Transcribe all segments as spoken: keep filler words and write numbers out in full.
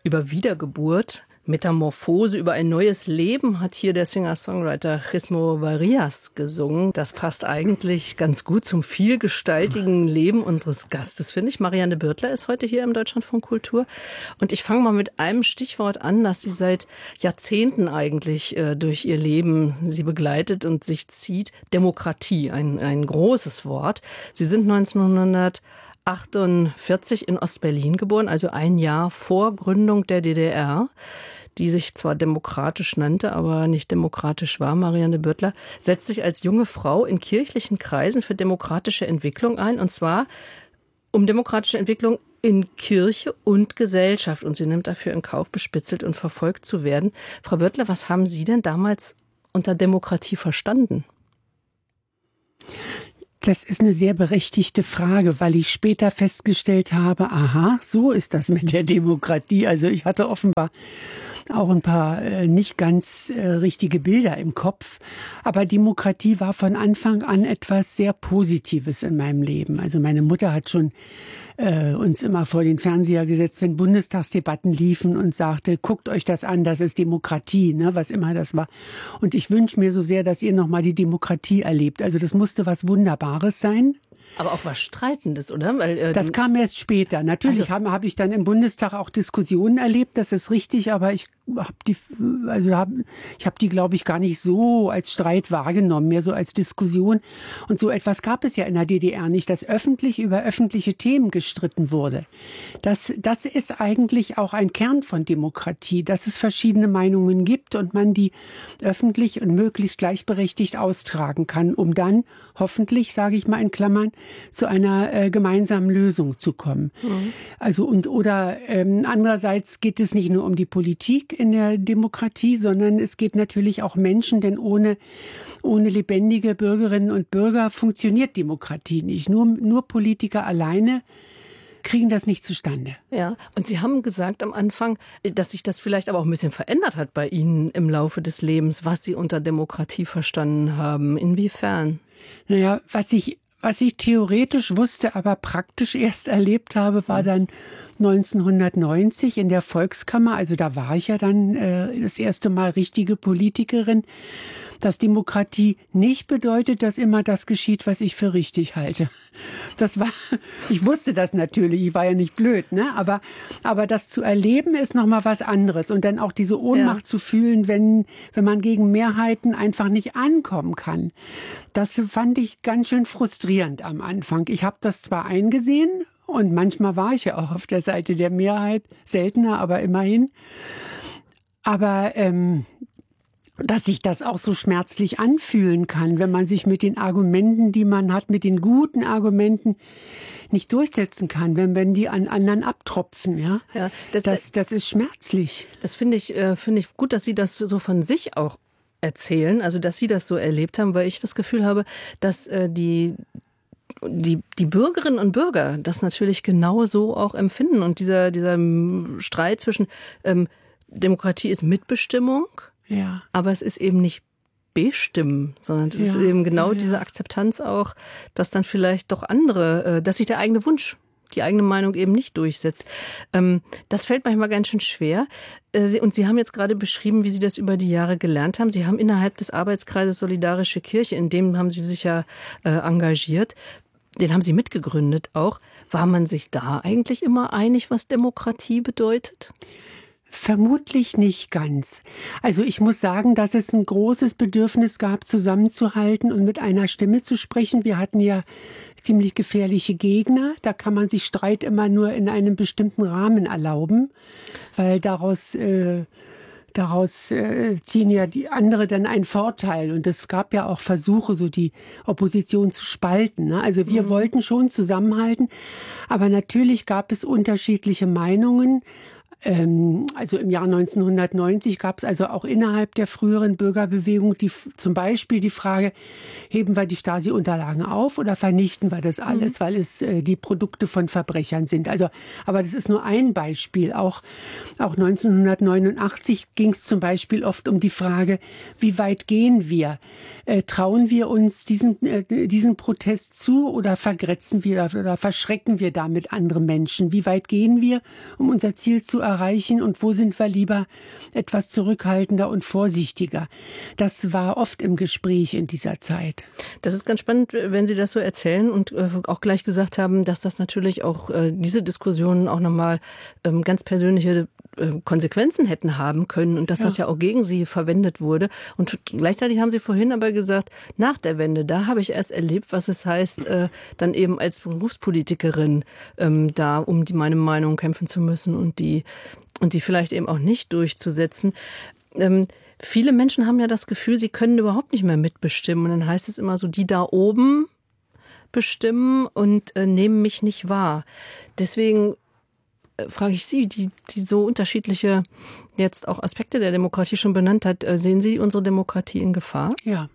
über Wiedergeburt, Metamorphose, über ein neues Leben hat hier der Singer-Songwriter Chismo Varias gesungen. Das passt eigentlich ganz gut zum vielgestaltigen Leben unseres Gastes, finde ich. Marianne Birtler ist heute hier im Deutschlandfunk Kultur. Und ich fange mal mit einem Stichwort an, das sie seit Jahrzehnten eigentlich äh, durch ihr Leben sie begleitet und sich zieht. Demokratie, ein, ein großes Wort. Sie sind neunzehnhundertachtundvierzig in Ostberlin geboren, also ein Jahr vor Gründung der D D R, die sich zwar demokratisch nannte, aber nicht demokratisch war. Marianne Birtler setzt sich als junge Frau in kirchlichen Kreisen für demokratische Entwicklung ein, und zwar um demokratische Entwicklung in Kirche und Gesellschaft. Und sie nimmt dafür in Kauf, bespitzelt und verfolgt zu werden. Frau Birtler, was haben Sie denn damals unter Demokratie verstanden? Das ist eine sehr berechtigte Frage, weil ich später festgestellt habe, aha, so ist das mit der Demokratie. Also ich hatte offenbar auch ein paar äh, nicht ganz äh, richtige Bilder im Kopf. Aber Demokratie war von Anfang an etwas sehr Positives in meinem Leben. Also meine Mutter hat schon äh, uns immer vor den Fernseher gesetzt, wenn Bundestagsdebatten liefen, und sagte, guckt euch das an, das ist Demokratie, ne, was immer das war. Und ich wünsche mir so sehr, dass ihr nochmal die Demokratie erlebt. Also das musste was Wunderbares sein. Aber auch was Streitendes, oder? Weil, äh, das kam erst später. Natürlich also, habe hab ich dann im Bundestag auch Diskussionen erlebt, das ist richtig, aber ich habe die, also hab, ich habe die, glaube ich, gar nicht so als Streit wahrgenommen, mehr so als Diskussion. Und so etwas gab es ja in der D D R nicht, dass öffentlich über öffentliche Themen gestritten wurde. Das, das ist eigentlich auch ein Kern von Demokratie, dass es verschiedene Meinungen gibt und man die öffentlich und möglichst gleichberechtigt austragen kann, um dann hoffentlich, sage ich mal in Klammern, zu einer äh, gemeinsamen Lösung zu kommen. Mhm. Also und oder ähm, andererseits geht es nicht nur um die Politik in der Demokratie, sondern es geht natürlich auch Menschen, denn ohne ohne lebendige Bürgerinnen und Bürger funktioniert Demokratie nicht. Nur nur Politiker alleine kriegen das nicht zustande. Ja, und Sie haben gesagt am Anfang, dass sich das vielleicht aber auch ein bisschen verändert hat bei Ihnen im Laufe des Lebens, was Sie unter Demokratie verstanden haben. Inwiefern? Naja, was ich Was ich theoretisch wusste, aber praktisch erst erlebt habe, war dann neunzehnhundertneunzig in der Volkskammer. Also da war ich ja dann äh, das erste Mal richtige Politikerin. Dass Demokratie nicht bedeutet, dass immer das geschieht, was ich für richtig halte. Das war, ich wusste das natürlich, ich war ja nicht blöd, ne? Aber, aber das zu erleben ist nochmal was anderes. Und dann auch diese Ohnmacht ja. zu fühlen, wenn, wenn man gegen Mehrheiten einfach nicht ankommen kann. Das fand ich ganz schön frustrierend am Anfang. Ich habe das zwar eingesehen und manchmal war ich ja auch auf der Seite der Mehrheit, seltener, aber immerhin. Aber, ähm, dass sich das auch so schmerzlich anfühlen kann, wenn man sich mit den Argumenten, die man hat, mit den guten Argumenten nicht durchsetzen kann, wenn, wenn die an anderen abtropfen. Ja, ja das, das, das ist schmerzlich. Das finde ich, äh, finde ich gut, dass Sie das so von sich auch erzählen, also dass Sie das so erlebt haben, weil ich das Gefühl habe, dass äh, die Die, die Bürgerinnen und Bürger das natürlich genau so auch empfinden. Und dieser, dieser Streit zwischen ähm, Demokratie ist Mitbestimmung, ja. aber es ist eben nicht Bestimmen, sondern es ja. ist eben genau ja. diese Akzeptanz auch, dass dann vielleicht doch andere, dass sich der eigene Wunsch, die eigene Meinung eben nicht durchsetzt. Das fällt manchmal ganz schön schwer. Und Sie haben jetzt gerade beschrieben, wie Sie das über die Jahre gelernt haben. Sie haben innerhalb des Arbeitskreises Solidarische Kirche, in dem haben Sie sich ja engagiert, den haben Sie mitgegründet auch. War man sich da eigentlich immer einig, was Demokratie bedeutet? Vermutlich nicht ganz. Also ich muss sagen, dass es ein großes Bedürfnis gab, zusammenzuhalten und mit einer Stimme zu sprechen. Wir hatten ja ziemlich gefährliche Gegner. Da kann man sich Streit immer nur in einem bestimmten Rahmen erlauben, weil daraus äh, daraus äh, ziehen ja die andere dann einen Vorteil. Und es gab ja auch Versuche, so die Opposition zu spalten. Ne? Also wir mhm. wollten schon zusammenhalten, aber natürlich gab es unterschiedliche Meinungen. Also im Jahr neunzehnhundertneunzig gab es also auch innerhalb der früheren Bürgerbewegung die, zum Beispiel die Frage, heben wir die Stasi-Unterlagen auf oder vernichten wir das alles, mhm. weil es äh, die Produkte von Verbrechern sind. Also, aber das ist nur ein Beispiel. Auch, auch neunzehnhundertneunundachtzig ging es zum Beispiel oft um die Frage, wie weit gehen wir? Äh, trauen wir uns diesen, äh, diesen Protest zu oder vergrätzen wir oder verschrecken wir damit andere Menschen? Wie weit gehen wir, um unser Ziel zu erreichen? erreichen und wo sind wir lieber etwas zurückhaltender und vorsichtiger. Das war oft im Gespräch in dieser Zeit. Das ist ganz spannend, wenn Sie das so erzählen und auch gleich gesagt haben, dass das natürlich auch diese Diskussionen auch nochmal ganz persönliche Konsequenzen hätten haben können und dass ja. das ja auch gegen Sie verwendet wurde. Und gleichzeitig haben Sie vorhin aber gesagt, nach der Wende, da habe ich erst erlebt, was es heißt, äh, dann eben als Berufspolitikerin ähm, da um die, meine Meinung kämpfen zu müssen und die, und die vielleicht eben auch nicht durchzusetzen. Ähm, viele Menschen haben ja das Gefühl, sie können überhaupt nicht mehr mitbestimmen. Und dann heißt es immer so, die da oben bestimmen und äh, nehmen mich nicht wahr. Deswegen frage ich Sie, die, die so unterschiedliche jetzt auch Aspekte der Demokratie schon benannt hat, sehen Sie unsere Demokratie in Gefahr? Ja.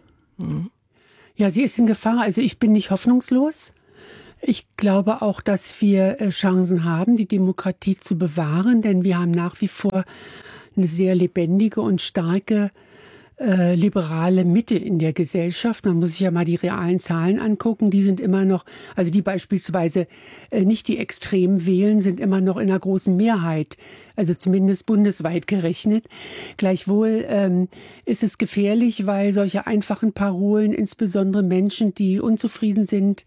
Hm. Ja, sie ist in Gefahr. Also ich bin nicht hoffnungslos. Ich glaube auch, dass wir Chancen haben, die Demokratie zu bewahren, denn wir haben nach wie vor eine sehr lebendige und starke Äh, liberale Mitte in der Gesellschaft. Man muss sich ja mal die realen Zahlen angucken. Die sind immer noch, also die beispielsweise äh, nicht die extrem wählen, sind immer noch in einer großen Mehrheit. Also zumindest bundesweit gerechnet. Gleichwohl ähm, ist es gefährlich, weil solche einfachen Parolen, insbesondere Menschen, die unzufrieden sind,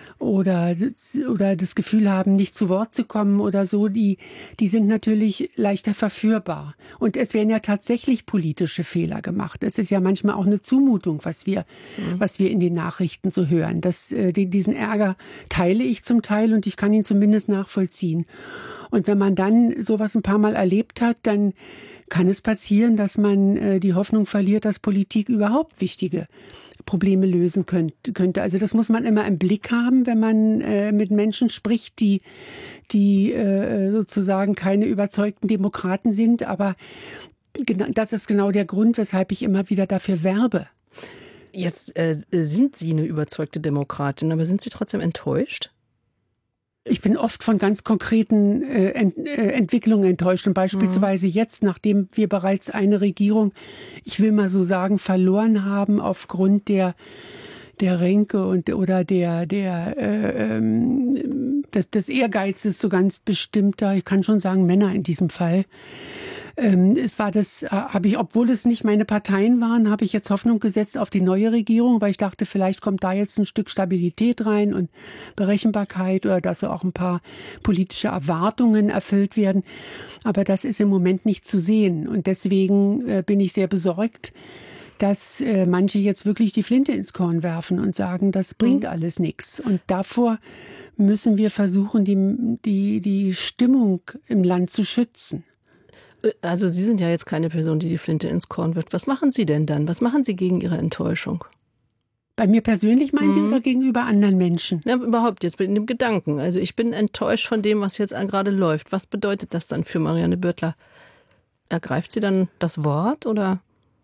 oder oder das Gefühl haben, nicht zu Wort zu kommen oder so, die die sind natürlich leichter verführbar. Und es werden ja tatsächlich politische Fehler gemacht. Es ist ja manchmal auch eine Zumutung, was wir mhm. was wir in den Nachrichten so hören. Das, äh, diesen Ärger teile ich zum Teil und ich kann ihn zumindest nachvollziehen. Und wenn man dann sowas ein paar Mal erlebt hat, dann kann es passieren, dass man äh, die Hoffnung verliert, dass Politik überhaupt wichtige Probleme lösen könnte. Also das muss man immer im Blick haben, wenn man äh, mit Menschen spricht, die, die äh, sozusagen keine überzeugten Demokraten sind. Aber genau, das ist genau der Grund, weshalb ich immer wieder dafür werbe. Jetzt äh, sind Sie eine überzeugte Demokratin, aber sind Sie trotzdem enttäuscht? Ich bin oft von ganz konkreten äh, Ent, äh, Entwicklungen enttäuscht. Und beispielsweise mhm. jetzt, nachdem wir bereits eine Regierung, ich will mal so sagen, verloren haben aufgrund der der Ränke und oder der der äh, ähm, des, des Ehrgeizes so ganz bestimmter, ich kann schon sagen Männer in diesem Fall. Ähm, war das, äh, habe ich, obwohl es nicht meine Parteien waren, habe ich jetzt Hoffnung gesetzt auf die neue Regierung, weil ich dachte, vielleicht kommt da jetzt ein Stück Stabilität rein und Berechenbarkeit oder dass so auch ein paar politische Erwartungen erfüllt werden. Aber das ist im Moment nicht zu sehen. Und deswegen äh, bin ich sehr besorgt, dass äh, manche jetzt wirklich die Flinte ins Korn werfen und sagen, das bringt mhm. alles nichts. Und davor müssen wir versuchen, die, die, die Stimmung im Land zu schützen. Also Sie sind ja jetzt keine Person, die die Flinte ins Korn wirft. Was machen Sie denn dann? Was machen Sie gegen Ihre Enttäuschung? Bei mir persönlich meinen mhm. Sie oder gegenüber anderen Menschen? Ja, überhaupt jetzt mit dem Gedanken. Also ich bin enttäuscht von dem, was jetzt gerade läuft. Was bedeutet das dann für Marianne Bürtler? Ergreift sie dann das Wort oder?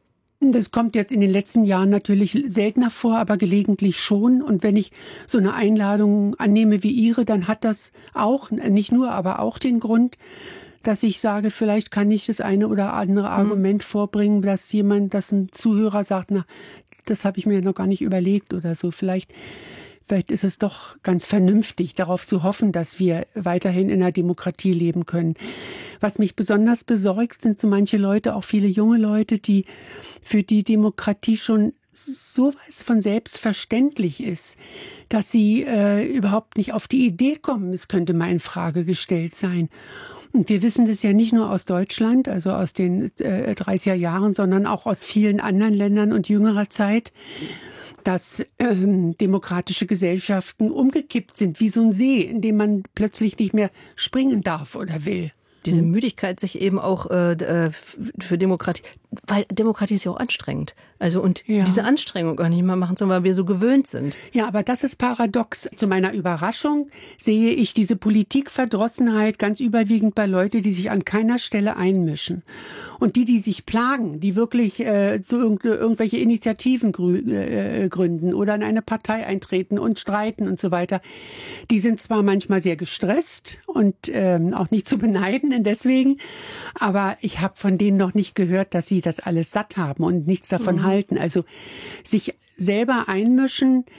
Das kommt jetzt in den letzten Jahren natürlich seltener vor, aber gelegentlich schon. Und wenn ich so eine Einladung annehme wie Ihre, dann hat das auch, nicht nur, aber auch den Grund, dass ich sage, vielleicht kann ich das eine oder andere Argument mhm. vorbringen, dass jemand, dass ein Zuhörer sagt, na, das habe ich mir noch gar nicht überlegt oder so. Vielleicht, vielleicht ist es doch ganz vernünftig, darauf zu hoffen, dass wir weiterhin in einer Demokratie leben können. Was mich besonders besorgt, sind so manche Leute, auch viele junge Leute, die für die Demokratie schon sowas von selbstverständlich ist, dass sie äh, überhaupt nicht auf die Idee kommen, es könnte mal in Frage gestellt sein. Und wir wissen das ja nicht nur aus Deutschland, also aus den äh, dreißiger Jahren, sondern auch aus vielen anderen Ländern und jüngerer Zeit, dass ähm, demokratische Gesellschaften umgekippt sind, wie so ein See, in dem man plötzlich nicht mehr springen darf oder will. Diese Müdigkeit, sich eben auch äh, für Demokratie, weil Demokratie ist ja auch anstrengend. Also und ja. diese Anstrengung gar nicht mehr machen, sondern weil wir so gewöhnt sind. Ja, aber das ist paradox. Zu meiner Überraschung sehe ich diese Politikverdrossenheit ganz überwiegend bei Leuten, die sich an keiner Stelle einmischen. Und die, die sich plagen, die wirklich äh, so irgend, irgendwelche Initiativen grü- äh, gründen oder in eine Partei eintreten und streiten und so weiter, die sind zwar manchmal sehr gestresst und ähm, auch nicht zu beneiden deswegen, aber ich habe von denen noch nicht gehört, dass sie das alles satt haben und nichts davon mhm. halten. Also sich selber einmischen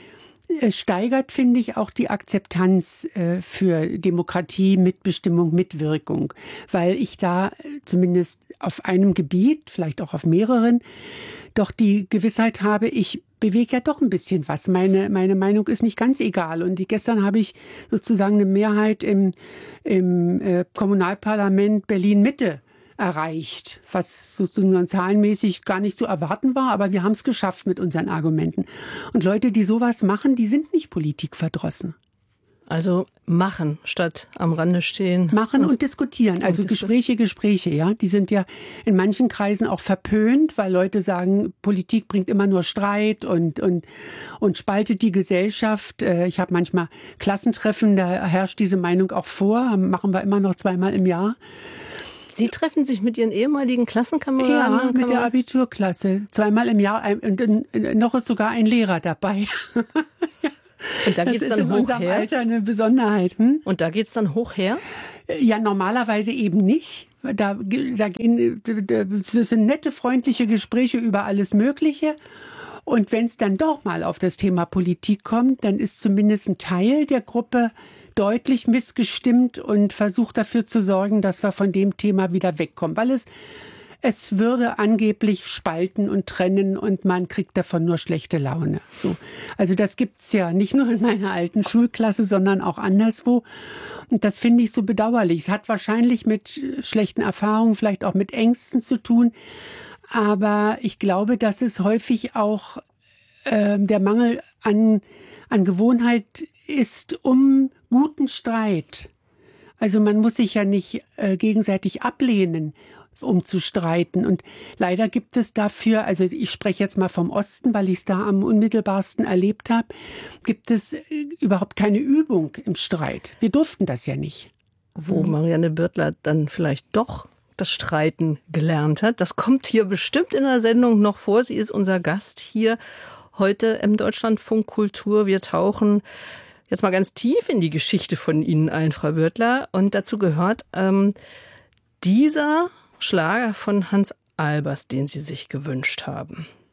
Es steigert, finde ich, auch die Akzeptanz äh, für Demokratie, Mitbestimmung, Mitwirkung, weil ich da zumindest auf einem Gebiet, vielleicht auch auf mehreren, doch die Gewissheit habe, ich bewege ja doch ein bisschen was. Meine, meine Meinung ist nicht ganz egal. Und die, gestern habe ich sozusagen eine Mehrheit im, im äh, Kommunalparlament Berlin-Mitte erreicht, was sozusagen zahlenmäßig gar nicht zu erwarten war, aber wir haben es geschafft mit unseren Argumenten. Und Leute, die sowas machen, die sind nicht politikverdrossen. Also machen statt am Rande stehen. Machen und, und diskutieren. Also und Gespräche, Gespräche, ja. Die sind ja in manchen Kreisen auch verpönt, weil Leute sagen, Politik bringt immer nur Streit und, und, und spaltet die Gesellschaft. Ich habe manchmal Klassentreffen, da herrscht diese Meinung auch vor. Machen wir immer noch zweimal im Jahr. Sie treffen sich mit Ihren ehemaligen Klassenkameraden? Ja, mit der Abiturklasse. Zweimal im Jahr. Und noch ist sogar ein Lehrer dabei. Ja. Und da geht's das dann ist in hoch unserem her? Alter eine Besonderheit. Hm? Und da geht's dann hoch her? Ja, normalerweise eben nicht. Da, da gehen, das sind nette, freundliche Gespräche über alles Mögliche. Und wenn es dann doch mal auf das Thema Politik kommt, dann ist zumindest ein Teil der Gruppe deutlich missgestimmt und versucht dafür zu sorgen, dass wir von dem Thema wieder wegkommen. Weil es Es würde angeblich spalten und trennen und man kriegt davon nur schlechte Laune. So. Also das gibt's ja nicht nur in meiner alten Schulklasse, sondern auch anderswo. Und das finde ich so bedauerlich. Es hat wahrscheinlich mit schlechten Erfahrungen, vielleicht auch mit Ängsten zu tun. Aber ich glaube, dass es häufig auch äh, der Mangel an, an Gewohnheit ist, um guten Streit. Also man muss sich ja nicht äh, gegenseitig ablehnen, um zu streiten. Und leider gibt es dafür, also ich spreche jetzt mal vom Osten, weil ich es da am unmittelbarsten erlebt habe, gibt es überhaupt keine Übung im Streit. Wir durften das ja nicht. Wo Marianne Birtler dann vielleicht doch das Streiten gelernt hat. Das kommt hier bestimmt in der Sendung noch vor. Sie ist unser Gast hier heute im Deutschlandfunk Kultur. Wir tauchen jetzt mal ganz tief in die Geschichte von Ihnen ein, Frau Birtler. Und dazu gehört ähm, dieser Schlager von Hans Albers, den Sie sich gewünscht haben.